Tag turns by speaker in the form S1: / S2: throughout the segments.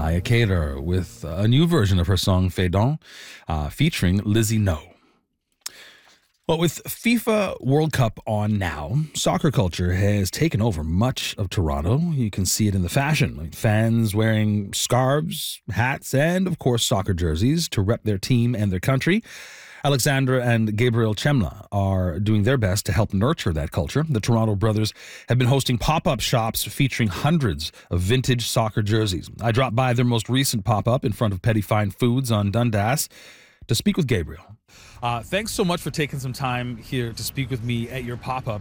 S1: Naya Cater with a new version of her song Fedon, featuring Lizzie No. Well, with FIFA World Cup on now, soccer culture has taken over much of Toronto. You can see it in the fashion, like fans wearing scarves, hats, and, of course, soccer jerseys to rep their team and their country. Alexandra and Gabriel Chemla are doing their best to help nurture that culture. The Toronto brothers have been hosting pop-up shops featuring hundreds of vintage soccer jerseys. I dropped by their most recent pop-up in front of Petty Fine Foods on Dundas to speak with Gabriel. Thanks so much for taking some time here to speak with me at your pop-up.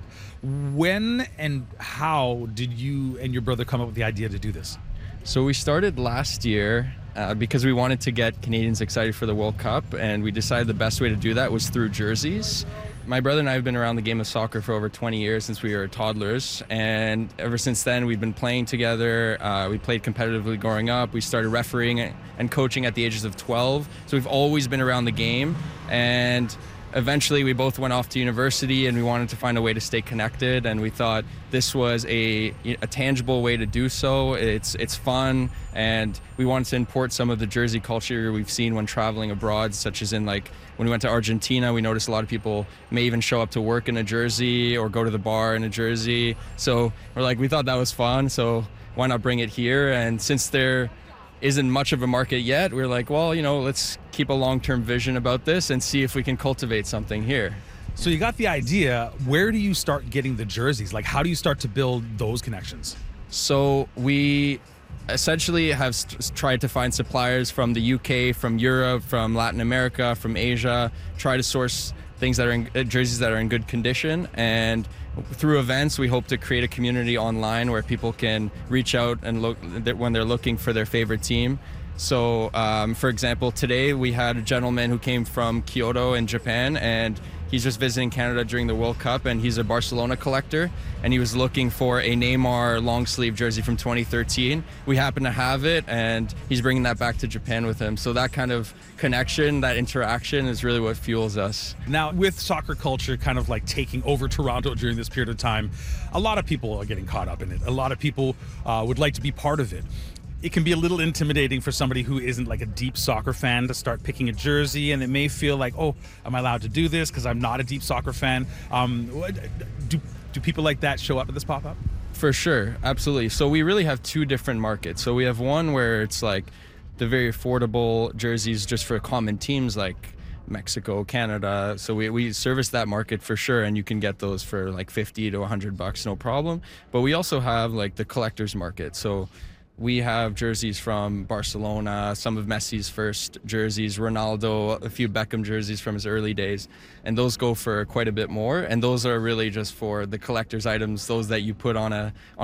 S1: When and how did you and your brother come up with the idea to do this?
S2: So we started last year because we wanted to get Canadians excited for the World Cup, and we decided the best way to do that was through jerseys. My brother and I have been around the game of soccer for over 20 years since we were toddlers, and ever since then we've been playing together. We played competitively growing up. We started refereeing and coaching at the ages of 12, so we've always been around the game, and eventually we both went off to university and we wanted to find a way to stay connected, and we thought this was a tangible way to do so. It's fun, and we wanted to import some of the jersey culture we've seen when traveling abroad, such as in like when we went to Argentina, we noticed a lot of people may even show up to work in a jersey or go to the bar in a jersey. So we thought that was fun, so why not bring it here? And since there isn't much of a market yet, we're like, well, let's keep a long-term vision about this and see if we can cultivate something here.
S1: So you got the idea. Where do you start getting the jerseys? Like, how do you start to build those connections?
S2: So we essentially have tried to find suppliers from the UK, from Europe, from Latin America, from Asia, try to source things that are jerseys that are in good condition, and through events we hope to create a community online where people can reach out and look when they're looking for their favorite team. So for example, today we had a gentleman who came from Kyoto in Japan, and he's just visiting Canada during the World Cup, and he's a Barcelona collector, and he was looking for a Neymar long sleeve jersey from 2013. We happen to have it, and he's bringing that back to Japan with him. So that kind of connection, that interaction is really what fuels us.
S1: Now, with soccer culture kind of like taking over Toronto during this period of time, a lot of people are getting caught up in it. A lot of people would like to be part of it. It can be a little intimidating for somebody who isn't like a deep soccer fan to start picking a jersey, and it may feel like, oh, am I allowed to do this because I'm not a deep soccer fan? Do people like that show up at this pop-up?
S2: For sure, absolutely. So we really have two different markets. So we have one where it's like the very affordable jerseys just for common teams like Mexico, Canada. So we service that market for sure, and you can get those for like $50 to $100, no problem. But we also have like the collector's market. So we have jerseys from Barcelona, some of Messi's first jerseys, Ronaldo, a few Beckham jerseys from his early days, and those go for quite a bit more. And those are really just for the collector's items, those that you put on a